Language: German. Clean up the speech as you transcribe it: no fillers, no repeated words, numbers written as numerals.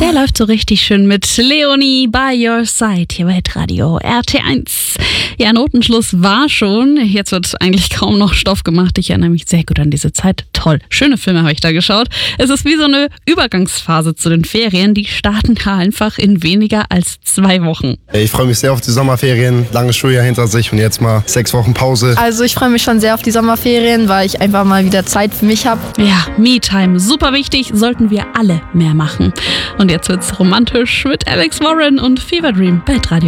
Der läuft so richtig schön mit Leonie by your side hier bei Radio RT1. Ja, Notenschluss war schon. Jetzt wird eigentlich kaum noch Stoff gemacht. Ich erinnere mich sehr gut an diese Zeit. Toll. Schöne Filme habe ich da geschaut. Es ist wie so eine Übergangsphase zu den Ferien. Die starten da einfach in weniger als 2 Wochen. Ich freue mich sehr auf die Sommerferien. Langes Schuljahr hinter sich und jetzt mal 6 Wochen Pause. Also ich freue mich schon sehr auf die Sommerferien, weil ich einfach mal wieder Zeit für mich habe. Ja, Me-Time. Super wichtig. Sollten wir alle mehr machen. Und jetzt wird's romantisch mit Alex Warren und Fever Dream bei Radio